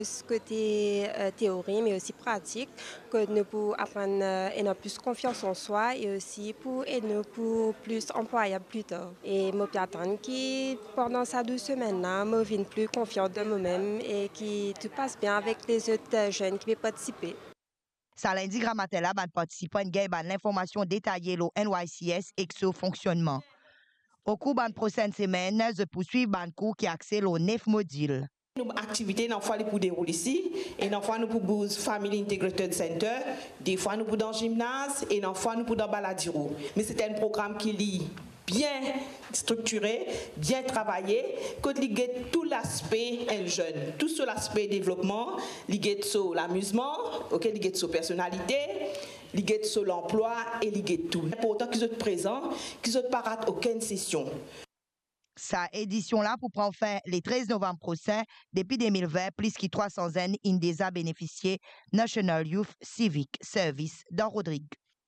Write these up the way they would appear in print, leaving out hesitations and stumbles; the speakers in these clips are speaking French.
Ce côté théorie, mais aussi pratique, que nous pouvons apprendre et avoir plus confiance en soi et aussi pour être nous pour plus employable plus tard. Et moi, j'attends qui pendant ces 12 semaines-là, me vienne plus confiante de moi-même et qui tout passe bien avec les autres jeunes qui peuvent participer. Ça lundi Gramatella, ban participant gagne l'information détaillée au NYCS et son fonctionnement. Au cours de la prochaine semaine, je poursuis ban cours qui accède aux 9 modules. Nos activités, des fois, pour dérouler ici, et des fois, nous pour Family Integrated Center, des fois, nous pour dans le gymnase, et des fois, nous pour dans le baladiro. Mais c'était un programme qui lit bien structuré, bien travaillé, que ligue tout l'aspect jeune, tout sur l'aspect développement, ligue sur l'amusement, ok, ligue sur personnalité, ligue sur l'emploi et ligue tout. Important qu'ils soient présents, qu'ils soient pas ratent aucune session. Sa édition-là pour prendre fin le 13 novembre prochain, depuis 2020, plus que 300 ans, INDESA a bénéficié National Youth Civic Service dans Rodrigue.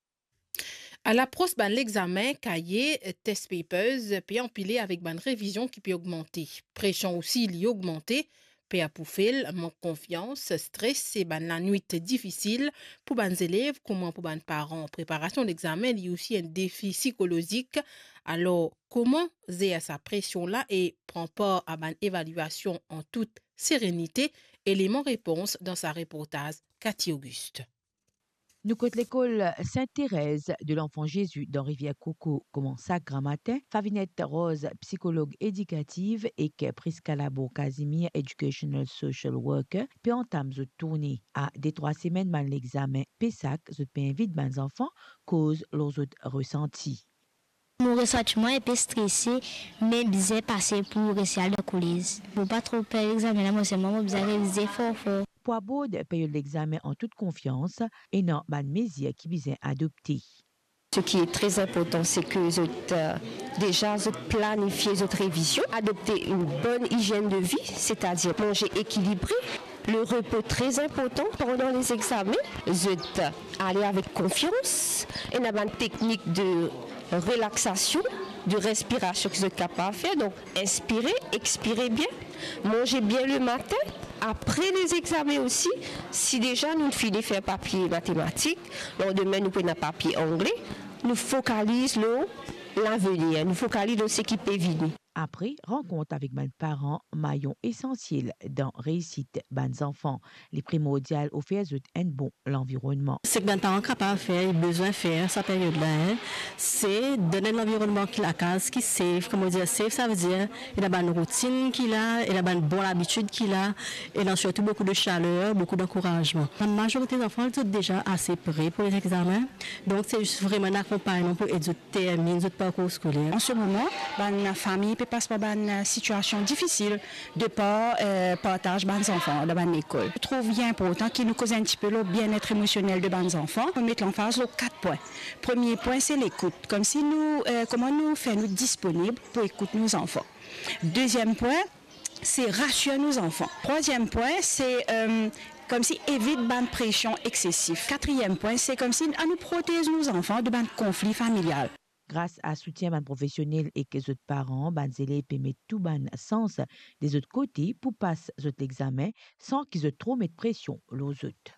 À l'approche de l'examen, cahier, test papers, puis empilé avec une révision qui peut augmenter. Pression aussi, il y augmenter. Puis à pouffer, manque confiance, stress, c'est la nuit difficile pour les élèves, comment pour les parents. Préparation d'examen, il y a aussi un défi psychologique. Alors, comment gérer sa pression-là et prend part à une évaluation en toute sérénité? Élément réponse dans sa reportage, Cathy Auguste. Nous côté l'école Sainte-Thérèse de l'Enfant Jésus dans Rivière-Coco commence à grand matin. Favinette Rose, psychologue éducative, et Prisca Labo Casimir, educational social worker, puis entame de tourner à des 3 semaines mal l'examen PESAC, je peux inviter mes enfants, cause leurs autres ressentis. Mon ressentiment est peu stressé, mais bien passé pour réussir le coulisses. Pour pas trop perdre l'examen, moi c'est moi bien réviser fort. Pour beau de payer l'examen en toute confiance et non ban mesures qui visent adopter. Ce qui est très important, c'est que déjà planifier votre révision, adopter une bonne hygiène de vie, c'est-à-dire manger équilibré. Le repos très important pendant les examens. Aller avec confiance et on a une technique de relaxation, de respiration que vous êtes capable de faire. Donc, inspirez, expirez bien, mangez bien le matin. Après les examens aussi, si déjà nous finissons de faire papier mathématique, donc demain nous prenons papier anglais, nous focalisons l'avenir, nous focalisons ce qui peut venir. Après, rencontre avec mes parents, maillon essentiel dans réussite des enfants. Les primordiales au fait un bon l'environnement. Ce que mes parents sont capables de faire, besoin de faire, cette période-là, c'est donner l'environnement qui la case, qui safe. Comment dire safe, ça veut dire il a une routine qu'il a, il a une bonne habitude qu'il a, et il a surtout beaucoup de chaleur, beaucoup d'encouragement. La majorité des enfants sont déjà assez prêts pour les examens, donc c'est juste vraiment un accompagnement pour aider terminer notre parcours scolaire. En ce moment, la famille passe par une situation difficile de pas partage des enfants dans l'école. Je trouve bien important qu'il nous cause un petit peu le bien-être émotionnel de nos enfants. On met l'emphase sur 4 points. Premier point, c'est l'écoute. Comme si comment nous faire nous disponibles pour écouter nos enfants. Deuxième point, c'est rassurer nos enfants. Troisième point, c'est comme si évite une pression excessive. Quatrième point, c'est comme si nous protéger nos enfants de un conflit familial. Grâce à soutien ban professionnel et que les autres parents, ban élèves permettent tout ban sens des autres côtés pour passer l'examen sans qu'ils aient trop mettre pression aux autres.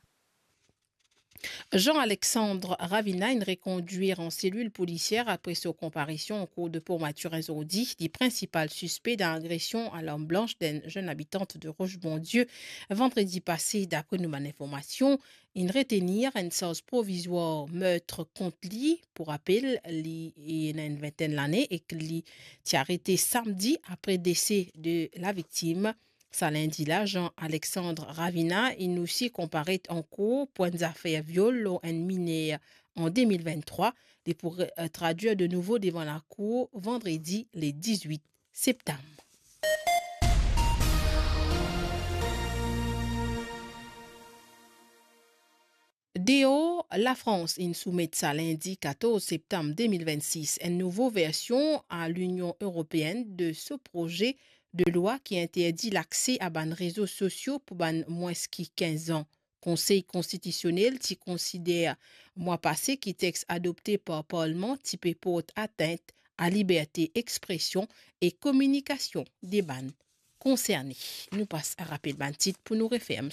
Jean-Alexandre Ravina est reconduit en cellule policière après sa comparution au cours de pour Mathurin Zordi, dit principal suspect d'agression à l'homme blanche d'une jeune habitante de Roche-Bondieu. Vendredi passé, d'après nos informations, il retenir une charge provisoire meurtre contre lui. Pour rappel, il a une vingtaine d'années et qu'il a arrêté samedi après décès de la victime. Ça lundi là, Jean-Alexandre Ravina, il nous aussi comparé en cours pour une affaire viol un mineur en 2023 et pour traduire de nouveau devant la cour vendredi le 18 septembre. Dehors, la France soumet ça lundi 14 septembre 2026 une nouvelle version à l'Union européenne de ce projet de loi qui interdit l'accès à des réseaux sociaux pour moins de 15 ans. Conseil constitutionnel qui considère mois passé qui texte adopté par Parlement qui porte atteinte à liberté d'expression et communication des bandes concernés. Nous passons à rappeler ban titre pour nous refermer